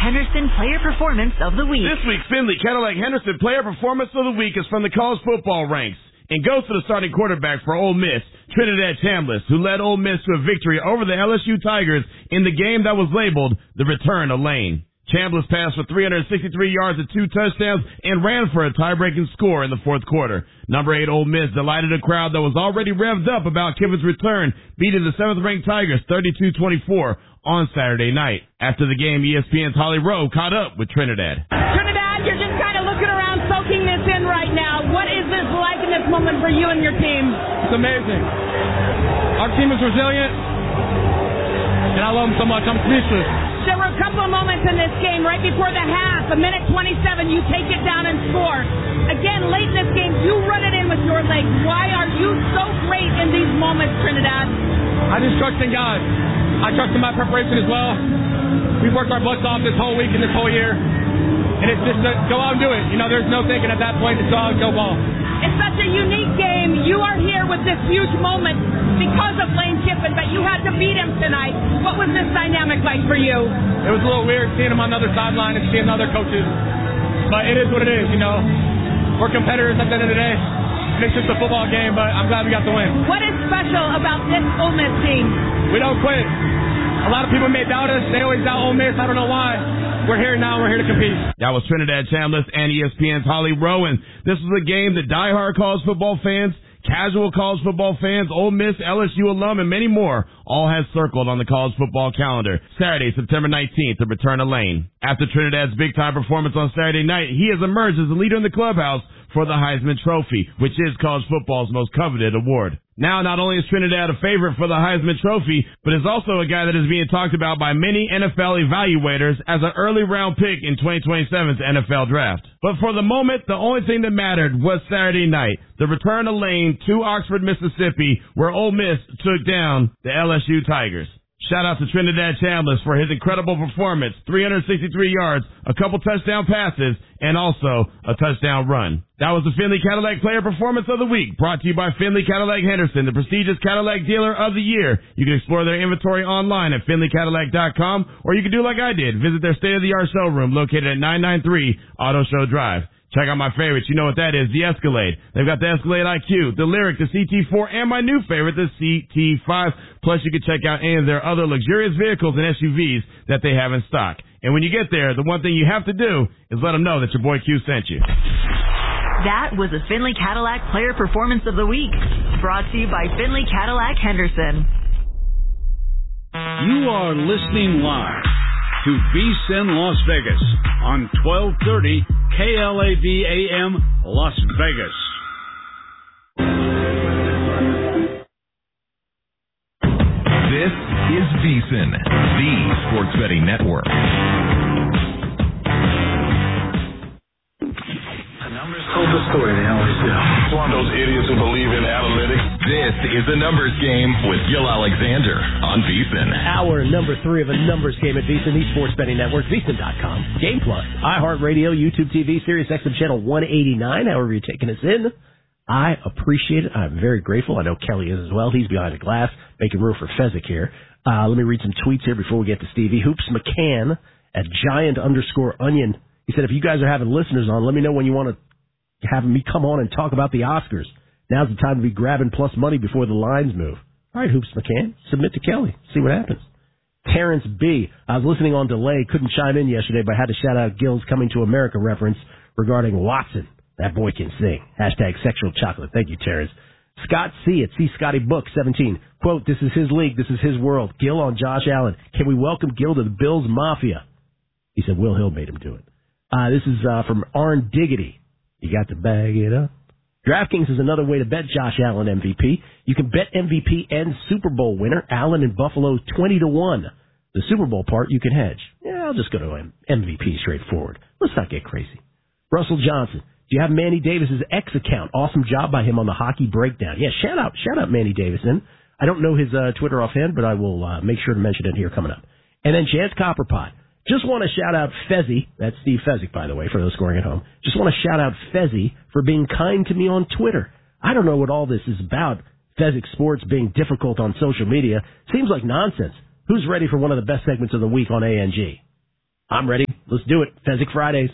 Henderson Player Performance of the Week. This week's Findlay Cadillac Henderson Player Performance of the Week is from the college football ranks and goes to the starting quarterback for Ole Miss, Trinidad Chambliss, who led Ole Miss to a victory over the LSU Tigers in the game that was labeled the Return of Lane. Chambliss passed for 363 yards and 2 touchdowns and ran for a tie-breaking score in the fourth quarter. Number 8 Ole Miss delighted a crowd that was already revved up about Kiffin's return, beating the 7th-ranked Tigers 32-24 on Saturday night. After the game, ESPN's Holly Rowe caught up with Trinidad. Trinidad, you're just kind of looking around, soaking this in right now. What is this like in this moment for you and your team? It's amazing. Our team is resilient, and I love them so much. I'm speechless. There were a couple of moments in this game right before the half, a minute 27, you take it down and score. Again, late in this game, you run it in with your legs. Why are you so great in these moments, Trinidad? I just trust in God. I trust in my preparation as well. We've worked our butts off this whole week and this whole year. And it's just go out and do it. You know, there's no thinking at that point. It's go out and go ball. It's such a unique game. You are here with this huge moment because of Lane Kiffin, but you had to beat him tonight. What was this dynamic like for you? It was a little weird seeing him on the other sideline and seeing other coaches. But it is what it is, you know. We're competitors at the end of the day. And it's just a football game, but I'm glad we got the win. What is special about this Ole Miss team? We don't quit. A lot of people may doubt us. They always doubt Ole Miss. I don't know why. We're here now. We're here to compete. That was Trinidad Chambliss and ESPN's Holly Rowan. This was a game that diehard college football fans, casual college football fans, Ole Miss, LSU alum, and many more all had circled on the college football calendar. Saturday, September 19th, the Return of Lane. After Trinidad's big-time performance on Saturday night, he has emerged as the leader in the clubhouse for the Heisman Trophy, which is college football's most coveted award. Now, not only is Trinidad a favorite for the Heisman Trophy, but is also a guy that is being talked about by many NFL evaluators as an early round pick in 2027's NFL Draft. But for the moment, the only thing that mattered was Saturday night, the Return of Lane to Oxford, Mississippi, where Ole Miss took down the LSU Tigers. Shout out to Trinidad Chambliss for his incredible performance, 363 yards, a couple touchdown passes, and also a touchdown run. That was the Findlay Cadillac Player Performance of the Week, brought to you by Findlay Cadillac Henderson, the prestigious Cadillac Dealer of the Year. You can explore their inventory online at FindlayCadillac.com, or you can do like I did, visit their state-of-the-art showroom located at 993 Auto Show Drive. Check out my favorites. You know what that is, the Escalade. They've got the Escalade IQ, the Lyric, the CT4, and my new favorite, the CT5. Plus, you can check out any of their other luxurious vehicles and SUVs that they have in stock. And when you get there, the one thing you have to do is let them know that your boy Q sent you. That was the Findlay Cadillac Player Performance of the Week, brought to you by Findlay Cadillac Henderson. You are listening live to VSiN Las Vegas on 1230 KLAV AM Las Vegas. This is VSiN, the sports betting network. The numbers told the story, they always do. It's one of those idiots who believe in analytics. This is the Numbers Game with Gil Alexander on VSiN. Hour number 3 of a Numbers Game at VSiN, the sports betting network, VSiN.com, Game Plus, iHeartRadio, YouTube TV, Sirius XM Channel 189, however you're taking us in. I appreciate it. I'm very grateful. I know Kelly is as well. He's behind the glass, making room for Fezzik here. Let me read some tweets here before we get to Stevie. Hoops McCann at Giant_Onion. He said, if you guys are having listeners on, let me know when you want to have me come on and talk about the Oscars. Now's the time to be grabbing plus money before the lines move. All right, Hoops McCann, submit to Kelly. See what happens. Terrence B. I was listening on delay, couldn't chime in yesterday, but I had to shout out Gil's Coming to America reference regarding Watson. That boy can sing. Hashtag sexual chocolate. Thank you, Terrence. Scott C. at C. Scotty Book 17. Quote, this is his league. This is his world. Gil on Josh Allen. Can we welcome Gil to the Bills Mafia? He said Will Hill made him do it. This is from Arn Diggity. You got to bag it up. DraftKings is another way to bet Josh Allen MVP. You can bet MVP and Super Bowl winner Allen in Buffalo 20-1. The Super Bowl part you can hedge. Yeah, I'll just go to MVP straightforward. Let's not get crazy. Russell Johnson. Do you have Manny Davis's X account? Awesome job by him on the hockey breakdown. Yeah, shout out Manny Davison. I don't know his Twitter offhand, but I will make sure to mention it here coming up. And then Chance Copperpot. Just want to shout out Fezzy. That's Steve Fezzik, by the way, for those scoring at home. Just want to shout out Fezzy for being kind to me on Twitter. I don't know what all this is about. Fezzik Sports being difficult on social media. Seems like nonsense. Who's ready for one of the best segments of the week on ANG? I'm ready. Let's do it. Fezzik Fridays.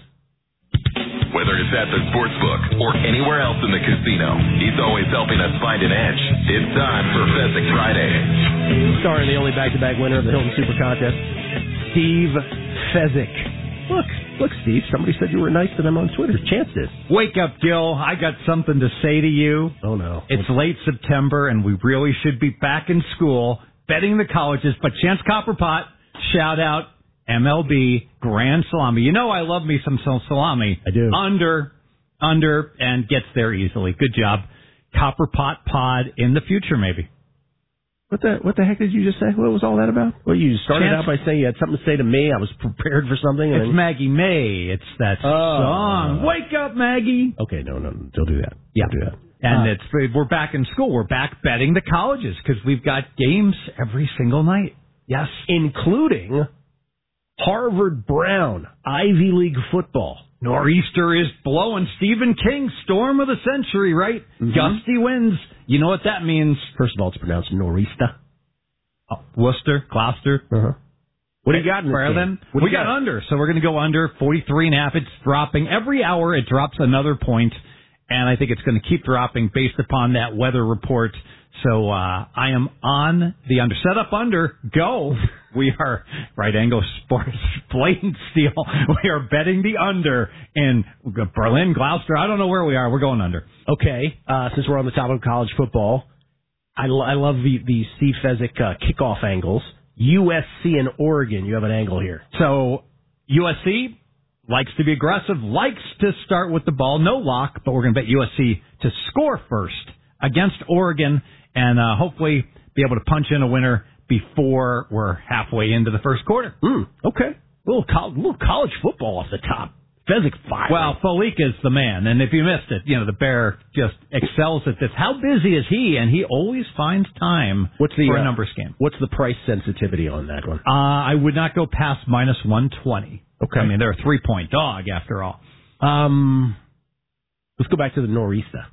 Whether it's at the sportsbook or anywhere else in the casino, he's always helping us find an edge. It's time for Fezzik Friday. Starring the only back-to-back winner of the Hilton Super Contest, Steve Fezzik. Look, Steve, somebody said you were nice to them on Twitter. Chance did. Wake up, Gil. I got something to say to you. Oh, no. It's late September, and we really should be back in school, betting the colleges. But Chance Copperpot, shout out, MLB Grand Salami. You know I love me some salami. I do. Under, and gets there easily. Good job. Copperpot pod in the future, maybe. What the heck did you just say? What was all that about? Well, you started out by saying you had something to say to me. I was prepared for something. And it's Maggie May. It's that song. Wake up, Maggie. Okay, no, don't do that. Yeah. Don't do that. And we're back in school. We're back betting the colleges because we've got games every single night. Yes. Including Harvard Brown, Ivy League football. Nor'easter is blowing. Stephen King, storm of the century, right? Mm-hmm. Gusty winds. You know what that means. First of all, it's pronounced nor'easter. Oh, Worcester, Gloucester. Uh-huh. What do you got in this game? We got under, so we're going to go under 43.5. It's dropping. Every hour it drops another point, and I think it's going to keep dropping based upon that weather report. So I am on the under. Set up under. Go. We are Right Angle Sports, blatant steal. We are betting the under in Berlin, Gloucester. I don't know where we are. We're going under. Okay. Since we're on the topic of college football, I love the Steve Fezzik kickoff angles. USC and Oregon, you have an angle here. So USC likes to be aggressive, likes to start with the ball. No lock, but we're going to bet USC to score first against Oregon and hopefully be able to punch in a winner before we're halfway into the first quarter. Okay. A little college football off the top. Fezzik fire. Well, Falik is the man, and if you missed it, the Bear just excels at this. How busy is he? And he always finds time for a numbers game. What's the price sensitivity on that one? I would not go past minus 120. Okay. I mean, they're a 3-point dog after all. Let's go back to the Nor'easter.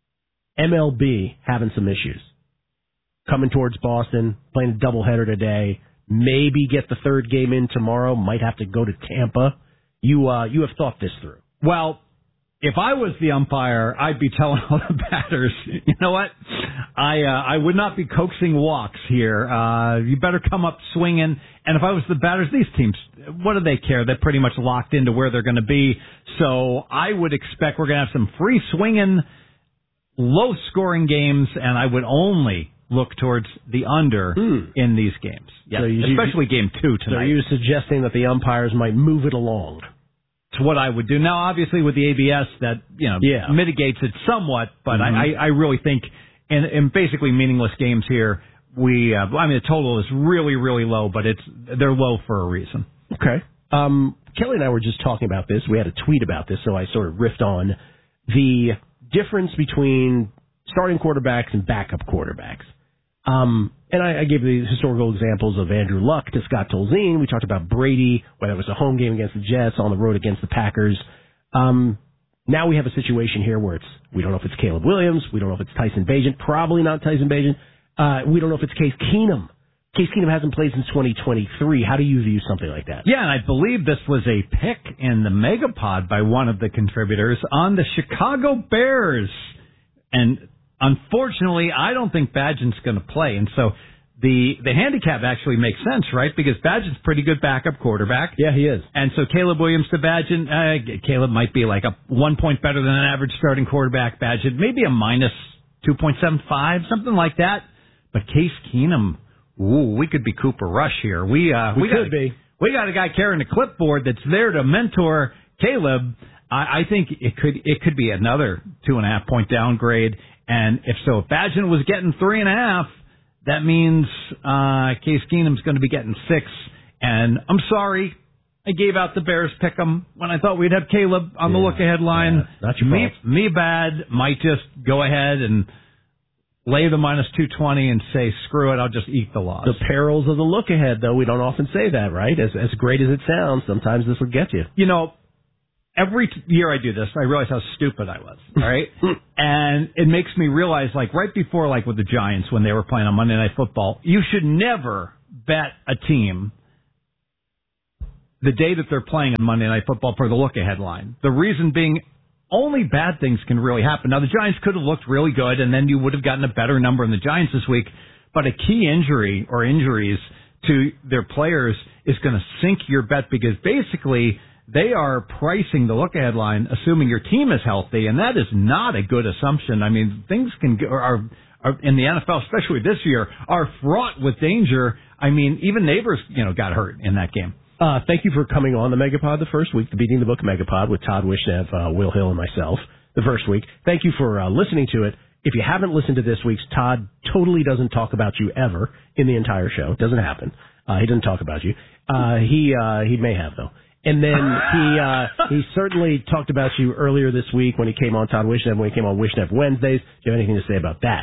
MLB having some issues. Coming towards Boston, playing a doubleheader today. Maybe get the third game in tomorrow. Might have to go to Tampa. You have thought this through. Well, if I was the umpire, I'd be telling all the batters, you know what? I would not be coaxing walks here. You better come up swinging. And if I was the batters, these teams, what do they care? They're pretty much locked into where they're going to be. So I would expect we're going to have some free swinging, low-scoring games, and I would only look towards the under in these games. Yes, so especially game 2 tonight. So are you suggesting that the umpires might move it along? It's what I would do. Now, obviously, with the ABS, that mitigates it somewhat, but I really think in basically meaningless games here, the total is really, really low, but they're low for a reason. Okay. Kelly and I were just talking about this. We had a tweet about this, so I sort of riffed on the difference between starting quarterbacks and backup quarterbacks. And I gave the historical examples of Andrew Luck to Scott Tolzien. We talked about Brady, whether it was a home game against the Jets, on the road against the Packers. Now we have a situation here where we don't know if it's Caleb Williams. We don't know if it's Tyson Bagent. Probably not Tyson Bagent. We don't know if it's Case Keenum. Case Keenum hasn't played since 2023. How do you view something like that? Yeah, and I believe this was a pick in the Megapod by one of the contributors on the Chicago Bears. And unfortunately, I don't think Bagent's going to play. And so the handicap actually makes sense, right? Because Bagent's pretty good backup quarterback. Yeah, he is. And so Caleb Williams to Bagent, Caleb might be like a 1 point better than an average starting quarterback. Bagent, maybe a minus 2.75, something like that. But Case Keenum, we could be Cooper Rush here. We could be. We got a guy carrying a clipboard that's there to mentor Caleb. I think it could be another 2.5 point downgrade. And if Bagent was getting 3.5, that means Case Keenum's going to be getting 6. And I'm sorry, I gave out the Bears pick'em when I thought we'd have Caleb on the look-ahead line. Yeah, not your fault. Me bad. Might just go ahead and lay the minus 220 and say, screw it, I'll just eat the loss. The perils of the look-ahead, though, we don't often say that, right? As great as it sounds, sometimes this will get you. Every year I do this, I realize how stupid I was, all right? And it makes me realize, right before, with the Giants when they were playing on Monday Night Football, you should never bet a team the day that they're playing on Monday Night Football for the look-ahead line. The reason being, only bad things can really happen. Now, the Giants could have looked really good, and then you would have gotten a better number in the Giants this week. But a key injury or injuries to their players is going to sink your bet, because basically they are pricing the look-ahead line assuming your team is healthy, and that is not a good assumption. I mean, things are in the NFL, especially this year, are fraught with danger. I mean, even Neighbors, got hurt in that game. Thank you for coming on the Megapod the first week, the Beating the Book Megapod with Todd Wishnev, Will Hill, and myself the first week. Thank you for listening to it. If you haven't listened to this week's, Todd totally doesn't talk about you ever in the entire show. It doesn't happen. He doesn't talk about you. He may have, though. And then he certainly talked about you earlier this week when he came on Todd Wishnev, when he came on Wishnev Wednesdays. Do you have anything to say about that?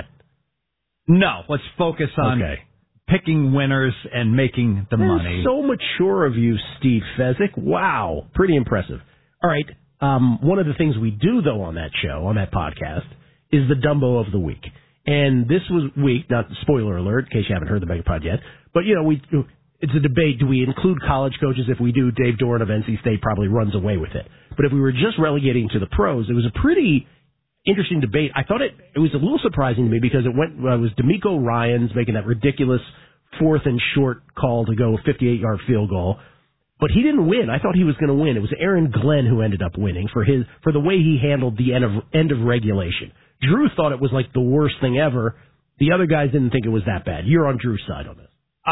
No. Let's focus on picking winners and making the money. So mature of you, Steve Fezzik. Wow. Pretty impressive. All right. One of the things we do, though, on that show, on that podcast, is the Dumbo of the Week. And this week, not spoiler alert, in case you haven't heard the Megapod yet, but, it's a debate. Do we include college coaches? If we do, Dave Doran of NC State probably runs away with it. But if we were just relegating to the pros, it was a pretty interesting debate. I thought it was a little surprising to me because it was D'Amico Ryans making that ridiculous 4th and short call to go 58-yard field goal. But he didn't win. I thought he was going to win. It was Aaron Glenn who ended up winning for the way he handled the end of regulation. Drew thought it was like the worst thing ever. The other guys didn't think it was that bad. You're on Drew's side on this.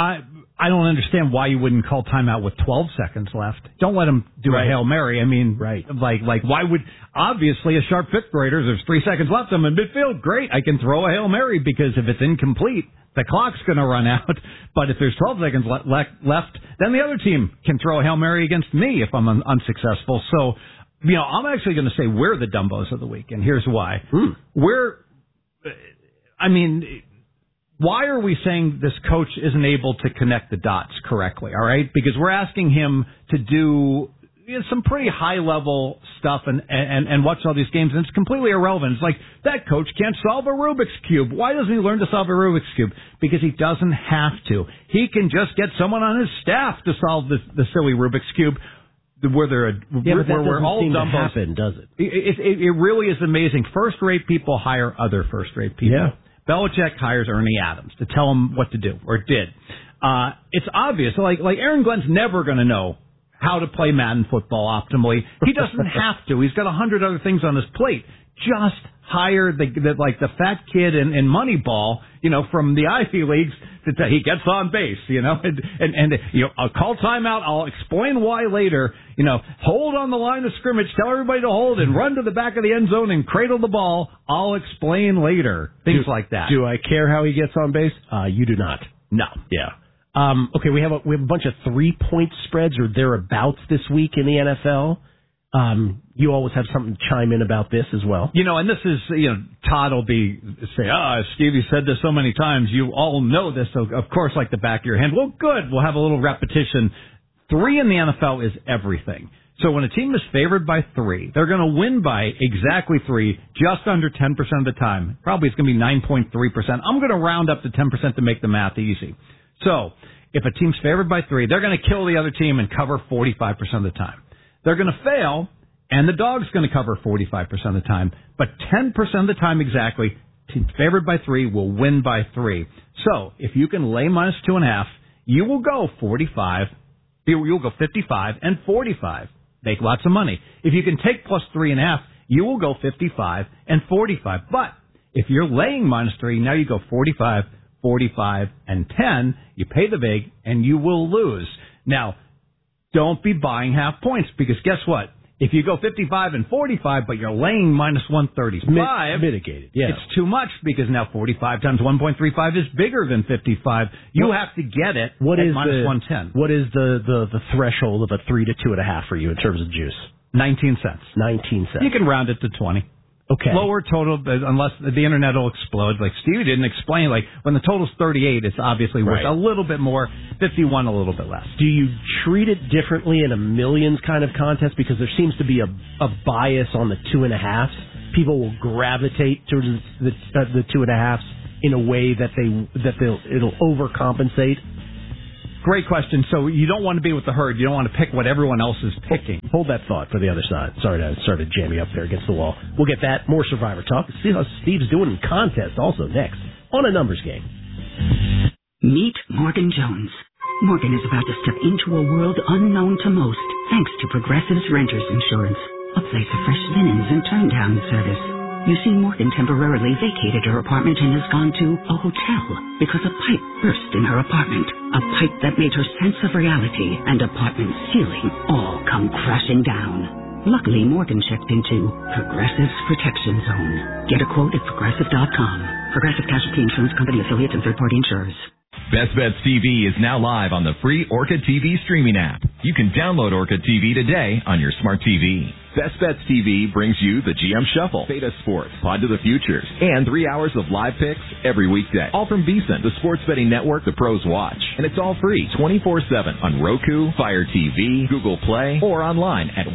I don't understand why you wouldn't call timeout with 12 seconds left. Don't let him do a Hail Mary. I mean, like why would, obviously a sharp fifth grader, there's 3 seconds left, I'm in midfield, great, I can throw a Hail Mary, because if it's incomplete, the clock's going to run out. But if there's 12 seconds left, then the other team can throw a Hail Mary against me if I'm unsuccessful. So, I'm actually going to say we're the Dumbos of the week, and here's why. Why are we saying this coach isn't able to connect the dots correctly, all right? Because we're asking him to do some pretty high-level stuff and watch all these games, and it's completely irrelevant. It's like, that coach can't solve a Rubik's Cube. Why doesn't he learn to solve a Rubik's Cube? Because he doesn't have to. He can just get someone on his staff to solve the silly Rubik's Cube. Where we're all dumbos. Happen, does it? It really is amazing. First-rate people hire other first-rate people. Yeah. Belichick hires Ernie Adams to tell him what to do, or did. It's obvious. Like Aaron Glenn's never going to know how to play Madden football optimally. He doesn't have to. He's got 100 other things on his plate. Just hire the fat kid in Moneyball, from the Ivy Leagues. He gets on base, and I'll call timeout. I'll explain why later. Hold on the line of scrimmage. Tell everybody to hold and run to the back of the end zone and cradle the ball. I'll explain later. Things like that. Do I care how he gets on base? You do not. No. Yeah. Okay, we have a bunch of 3-point spreads or thereabouts this week in the NFL. You always have something to chime in about this as well. And this is, Todd will say, Steve, you said this so many times. You all know this, so of course, like the back of your hand. Well, good. We'll have a little repetition. 3 in the NFL is everything. So when a team is favored by 3, they're going to win by exactly 3, just under 10% of the time. Probably it's going to be 9.3%. I'm going to round up to 10% to make the math easy. So if a team's favored by 3, they're going to kill the other team and cover 45% of the time. They're going to fail, and the dog's going to cover 45% of the time. But 10% of the time exactly, team favored by 3 will win by 3. So if you can lay minus 2.5, you will go 45. You'll go 55 and 45. Make lots of money. If you can take plus 3.5, you will go 55 and 45. But if you're laying minus 3, now you go 45, 45, and 10. You pay the vig, and you will lose. Now, don't be buying half points, because guess what? If you go 55 and 45, but you're laying minus 135, mitigated. Yeah. It's too much, because now 45 times 1.35 is bigger than 55. You have to get it at minus 110. What is the threshold of a 3 to 2.5 for you in terms of juice? 19 cents. 19 cents. You can round it to 20. Okay. Lower total, unless the internet will explode. Like Stevie didn't explain, when the total's 38, it's obviously worth a little bit more, 51 a little bit less. Do you treat it differently in a millions kind of contest? Because there seems to be a bias on the 2.5s. People will gravitate towards the 2.5s in a way that it'll overcompensate Great question. So you don't want to be with the herd. You don't want to pick what everyone else is picking. Hold that thought for the other side. Sorry to jam you up there against the wall. We'll get that, more Survivor talk. See how Steve's doing in contest also next on A Numbers Game. Meet Morgan Jones. Morgan is about to step into a world unknown to most thanks to Progressive's Renters Insurance, a place of fresh linens and turn-down service. You see, Morgan temporarily vacated her apartment and has gone to a hotel because a pipe burst in her apartment. A pipe that made her sense of reality and apartment ceiling all come crashing down. Luckily, Morgan checked into Progressive's Protection Zone. Get a quote at Progressive.com. Progressive Casualty Insurance Company affiliates and third-party insurers. Best Bets TV is now live on the free Orca TV streaming app. You can download Orca TV today on your smart TV. Best Bets TV brings you the GM Shuffle, Beta Sports, Pod to the Futures, and 3 hours of live picks every weekday. All from VSiN, the sports betting network the pros watch. And it's all free 24/7 on Roku, Fire TV, Google Play, or online at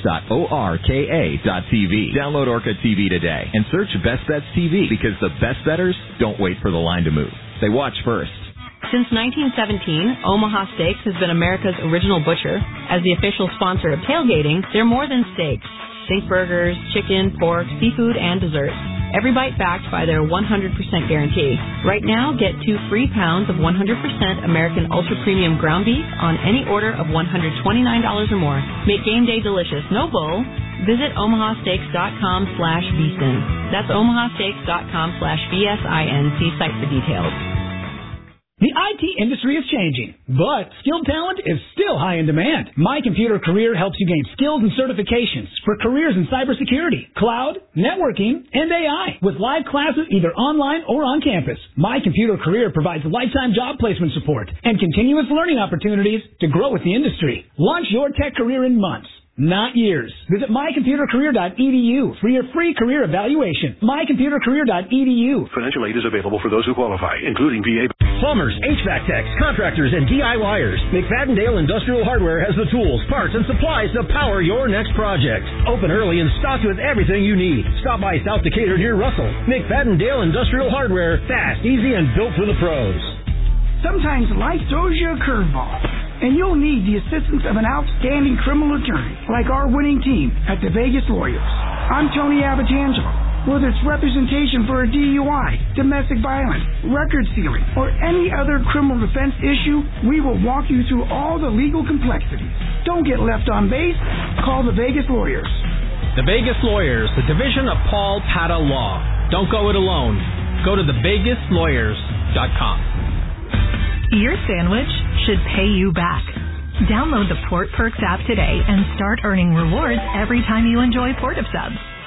watch.orka.tv. Download Orca TV today and search Best Bets TV because the best bettors don't wait for the line to move. They watch first. Since 1917, Omaha Steaks has been America's original butcher. As the official sponsor of tailgating, they're more than steaks. Think burgers, chicken, pork, seafood, and desserts. Every bite backed by their 100% guarantee. Right now, get 2 free pounds of 100% American Ultra Premium ground beef on any order of $129 or more. Make game day delicious. No bull. Visit omahasteaks.com/VSiN. That's omahasteaks.com/VSIN. See site for details. The IT industry is changing, but skilled talent is still high in demand. My Computer Career helps you gain skills and certifications for careers in cybersecurity, cloud, networking, and AI. With live classes either online or on campus, My Computer Career provides lifetime job placement support and continuous learning opportunities to grow with the industry. Launch your tech career in months, not years. Visit mycomputercareer.edu for your free career evaluation. mycomputercareer.edu. Financial aid is available for those who qualify, including VA. Plumbers, HVAC techs, contractors, and DIYers. McFadden-Dale Industrial Hardware has the tools, parts, and supplies to power your next project. Open early and stocked with everything you need. Stop by South Decatur near Russell. McFadden-Dale Industrial Hardware. Fast, easy, and built for the pros. Sometimes life throws you a curveball, and you'll need the assistance of an outstanding criminal attorney like our winning team at the Vegas Lawyers. I'm Tony Abatangelo. Whether it's representation for a DUI, domestic violence, record sealing, or any other criminal defense issue, we will walk you through all the legal complexities. Don't get left on base. Call the Vegas Lawyers. The Vegas Lawyers, the division of Paul Pata Law. Don't go it alone. Go to thevegaslawyers.com. Your sandwich should pay you back. Download the Port Perks app today and start earning rewards every time you enjoy Port of Subs.